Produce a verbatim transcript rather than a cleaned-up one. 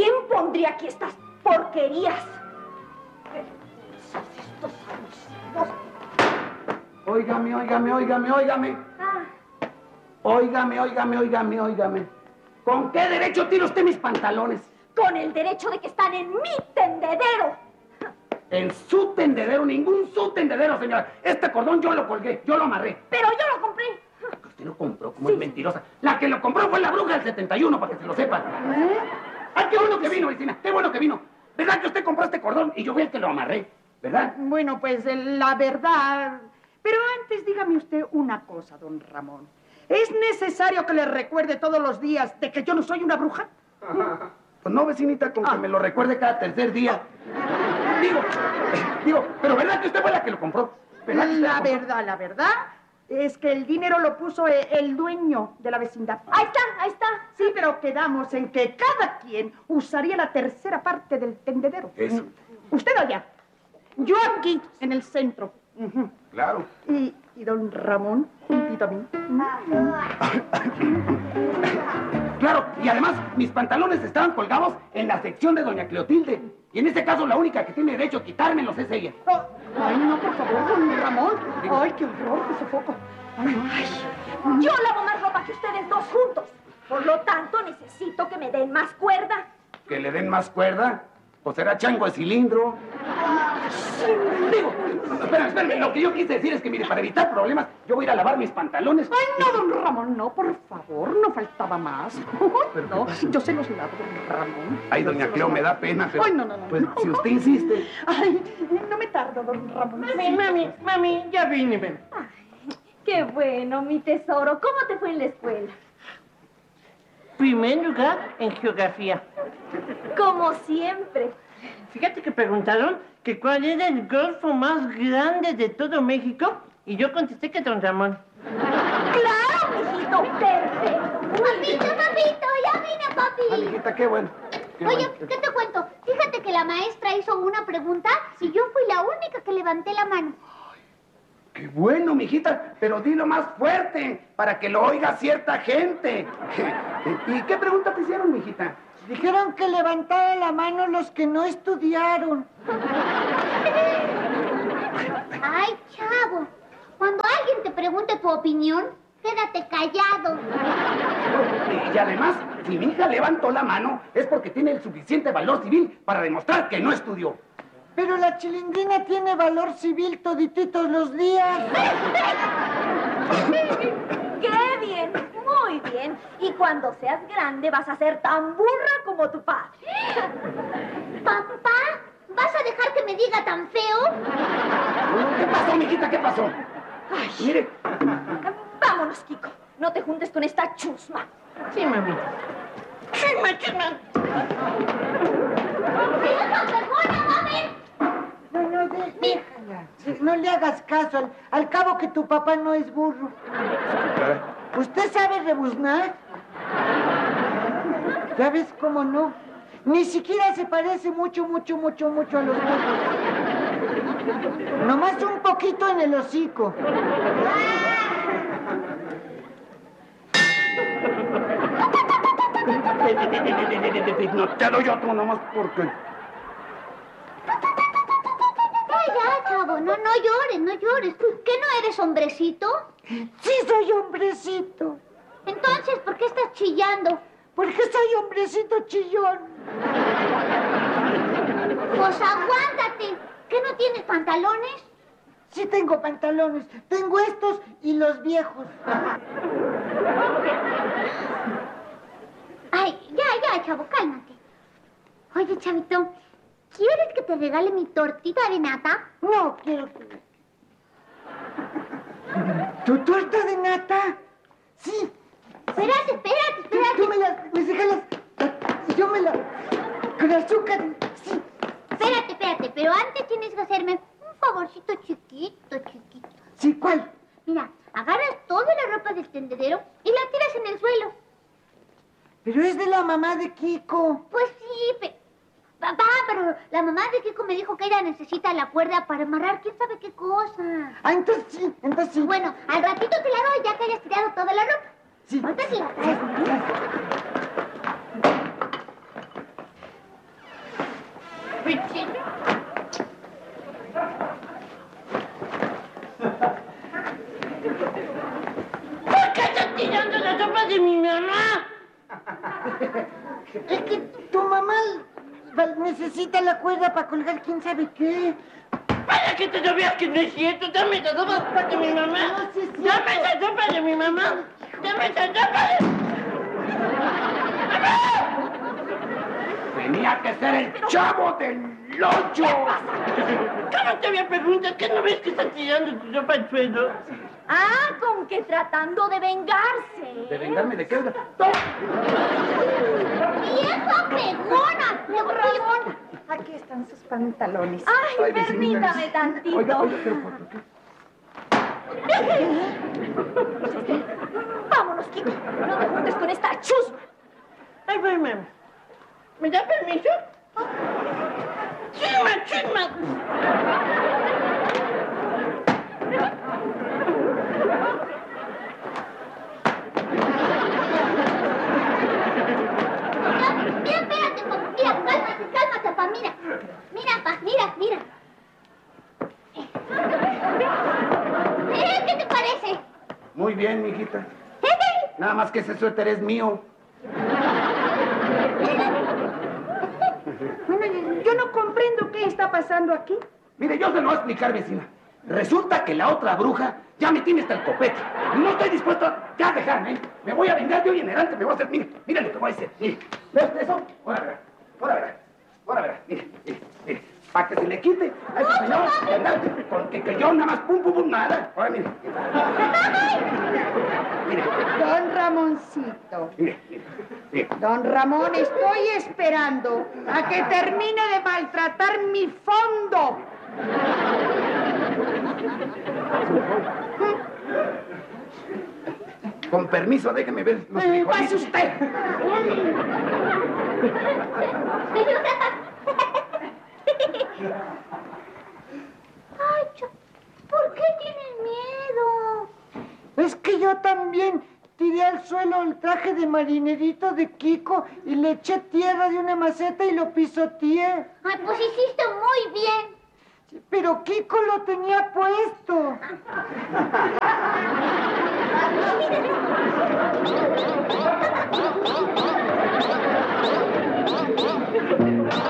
¿Quién pondría aquí estas porquerías? Estos abusivos. Óigame, óigame, óigame, óigame. Ah. Óigame, óigame, óigame, óigame. ¿Con qué derecho tira usted mis pantalones? Con el derecho de que están en mi tendedero. En su tendedero, ningún su tendedero, señora. Este cordón yo lo colgué, yo lo amarré. Pero yo lo compré. Que usted lo compró, como Sí. es mentirosa. La que lo compró fue la bruja del setenta y uno, para que se lo sepan. ¿Eh? ¡Ay, qué bueno que vino, vecina! ¡Qué bueno que vino! ¿Verdad que usted compró este cordón y yo fui el que lo amarré? ¿Verdad? Bueno, pues la verdad... Pero antes dígame usted una cosa, don Ramón. ¿Es necesario que le recuerde todos los días de que yo no soy una bruja? Pues no, vecinita, con Ah. que me lo recuerde cada tercer día. Digo, digo, pero ¿verdad que usted fue la que lo compró? ¿Verdad que usted La lo compró? verdad, la verdad es que el dinero lo puso e- el dueño de la vecindad. Ahí está, ahí está. Sí, pero quedamos en que cada quien usaría la tercera parte del tendedero. Eso. Usted allá, yo aquí, en el centro. Ujú. Claro. Y, y don Ramón, juntito a mí. Claro, y además mis pantalones estaban colgados en la sección de doña Cleotilde. Y en este caso la única que tiene derecho a quitármelos es ella. Oh, ay, no, por favor, don Ramón. Ay, qué horror, qué sofoco. Ay, no. Yo lavo más ropa que ustedes dos juntos. Por lo tanto, necesito que me den más cuerda. ¿Que le den más cuerda? ¿O será chango de cilindro? Digo, espérame, espérame, lo que yo quise decir es que, mire, para evitar problemas, yo voy a ir a lavar mis pantalones. Ay, no, don Ramón, no, por favor, no faltaba más. No, yo se los lavo, don Ramón. Ay, doña Cleo, me da pena, pero... Ay, no, no, no. Pues, no. si usted insiste... Ay, no me tardo, don Ramón. Mami, mami, mami, ya vine, ven. Ay, qué bueno, mi tesoro. ¿Cómo te fue en la escuela? Primer lugar en geografía. Como siempre. Fíjate que preguntaron que cuál era el golfo más grande de todo México y yo contesté que Don Ramón. ¡Claro, mijito! ¡Perfecto! Papito, papito, ya vine, papi. Amiguita, qué bueno. Qué Oye, bueno. ¿qué te cuento? Fíjate que la maestra hizo una pregunta y yo fui la única que levanté la mano. Qué bueno, mijita, pero dilo más fuerte, para que lo oiga cierta gente. ¿Y qué pregunta te hicieron, mijita? Dijeron que levantara la mano los que no estudiaron. Ay, chavo, cuando alguien te pregunte tu opinión, quédate callado. Y además, si mi hija levantó la mano, es porque tiene el suficiente valor civil para demostrar que no estudió. Pero la chilindrina tiene valor civil todititos los días. ¡Qué bien! Muy bien. Y cuando seas grande vas a ser tan burra como tu padre. Papá, ¿vas a dejar que me diga tan feo? ¿Qué pasó, mijita? ¿Qué pasó? Ay, Mire, vámonos, Kiko. No te juntes con esta chusma. Sí, mami. Chisma, chisma. ¡Hija, perdona, mami! No, no, de- déjala. Sí, no le hagas caso. Al, al cabo que tu papá no es burro. ¿Usted sabe rebuznar? ¿Ya ves cómo no? Ni siquiera se parece mucho, mucho, mucho, mucho a los burros. Nomás un poquito en el hocico. no te doy otro nomás porque... Ya, ya, chavo, no, no llores, no llores. ¿Qué no eres hombrecito? Sí, soy hombrecito. Entonces, ¿por qué estás chillando? Porque soy hombrecito chillón. Pues aguántate. ¿Qué no tienes pantalones? Sí tengo pantalones. Tengo estos y los viejos. Ay, ya, ya, chavo, cálmate. Oye, chavito, ¿quieres que te regale mi tortita de nata? No quiero que... ¿Tu torta de nata? Sí. Espérate, espérate, Yo, espérate. yo me las... Me dejas las... Yo me la... Con azúcar. Sí. Espérate, espérate, pero antes tienes que hacerme un favorcito chiquito, chiquito. Sí, ¿cuál? Mira, agarras toda la ropa del tendedero y la tiras en el suelo. Pero es de la mamá de Kiko. Pues sí, pe... Papá, pero la mamá de Kiko me dijo que ella necesita la cuerda para amarrar quién sabe qué cosa. Ah, entonces sí, entonces sí. Bueno, al ratito te la doy ya que hayas tirado toda la ropa. Sí. Ahorita sí. sí. ¿Por qué estás tirando la sopa de mi mamá? Es que tu mamá necesita la cuerda para colgar quién sabe qué. ¿Para que te sabías que no es cierto? Dame esa sopa de mi mamá. No, sí es cierto. Dame esa sopa de mi mamá. Dame esa sopa de... Tenía que ser el chavo del ocho. ¿Cómo te había preguntado? ¿Qué no ves que está tirando tu sopa al suelo? Ah, con que tratando de vengarse. ¿De vengarme de qué? ¡No! ¡Vieja pegona! Ramón, aquí están sus pantalones. Ay, Ay, vecinita. permítame tantito. Oiga, oiga, pero ¿por qué? Vámonos, Kiko. No te juntes con esta chusma. Ay, voy, mamá. ¿Me da permiso? ¡Chisma, chisma! Mira, espérate, pa. Mira, cálmate, cálmate, pa. Mira. Mira, pa. Mira, mira. Eh, ¿Qué te parece? Muy bien, mijita. Nada más que ese suéter es mío. Bueno, yo no comprendo qué está pasando aquí. Mire, yo se lo voy a explicar, vecina. Resulta que la otra bruja ya me tiene hasta el copete. Y no estoy dispuesto a ya dejarme. ¿eh? Me voy a vengar de hoy en adelante. Me voy a hacer, mire, mire lo que voy a hacer. Mire, ¿ves eso? Ahora verá, ahora verá, ahora verá. Mire, mire, mire. Para que se le quite a ese señor, ¿verdad? Porque que yo nada más pum, pum, pum, nada. Ahora mire. Mire, Don Ramoncito. mire, mire, mire. Don Ramón, estoy esperando a que termine de maltratar mi fondo. Con permiso, déjeme ver los Eh, frijolitos. pase usted. Ay, Cha, ¿por qué tienes miedo? Es que yo también tiré al suelo el traje de marinerito de Kiko y le eché tierra de una maceta y lo pisoteé. Ay, pues hiciste muy bien. Pero Kiko lo tenía puesto.